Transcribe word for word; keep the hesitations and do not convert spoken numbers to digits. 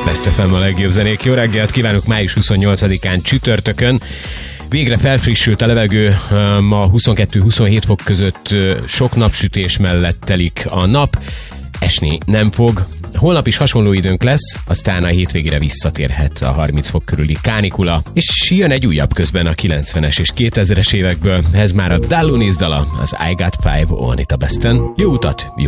Best ef em a legjobb zenék. Jó reggelt kívánok május huszonnyolcadikán csütörtökön. Végre felfrissült a levegő, ma huszonkettő-huszonhét fok között sok napsütés mellett telik a nap. Esni nem fog. Holnap is hasonló időnk lesz, aztán a hétvégére visszatérhet a harminc fok körüli kánikula, és jön egy újabb közben a kilencvenes és kétezres évekből. Ez már a Dallonis dala, az I Got Five on It a Besten. Jó utat, jó